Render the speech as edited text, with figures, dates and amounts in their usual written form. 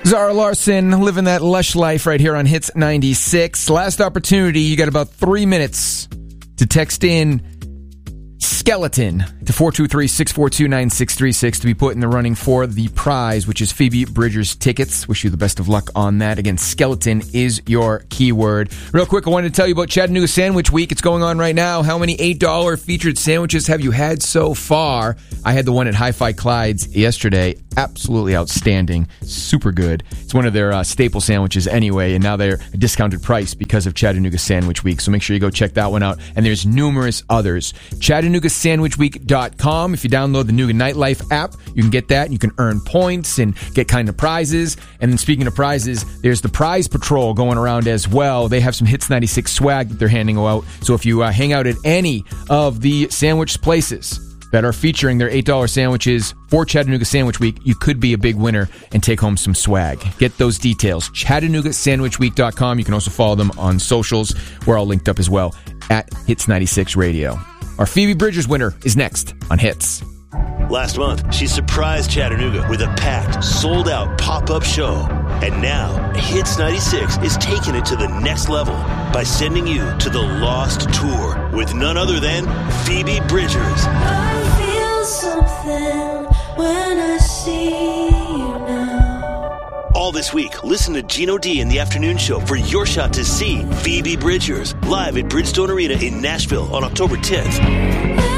Zara Larson living that lush life right here on Hits 96. Last opportunity. You got about 3 minutes to text in Skeleton to 423-642-9636 to be put in the running for the prize, which is Phoebe Bridgers tickets. Wish you the best of luck on that. Again, Skeleton is your keyword. Real quick, I wanted to tell you about Chattanooga Sandwich Week. It's going on right now. How many $8 featured sandwiches have you had so far? I had the one at Hi-Fi Clyde's yesterday. Absolutely outstanding. Super good. It's one of their staple sandwiches anyway, and now they're a discounted price because of Chattanooga Sandwich Week. So make sure you go check that one out. And there's numerous others. ChattanoogaSandwichWeek.com. If you download the Nooga Nightlife app, you can get that. You can earn points and get kind of prizes. And then speaking of prizes, there's the Prize Patrol going around as well. They have some Hits 96 swag that they're handing out. So if you hang out at any of the sandwich places that are featuring their $8 sandwiches for Chattanooga Sandwich Week, you could be a big winner and take home some swag. Get those details. ChattanoogaSandwichWeek.com. You can also follow them on socials. We're all linked up as well at Hits 96 Radio. Our Phoebe Bridgers winner is next on Hits. Last month, she surprised Chattanooga with a packed, sold-out pop-up show. And now, Hits 96 is taking it to the next level by sending you to the Lost Tour with none other than Phoebe Bridgers. I feel something when I see you now. All this week, listen to Gino D in the afternoon show for your shot to see Phoebe Bridgers live at Bridgestone Arena in Nashville on October 10th.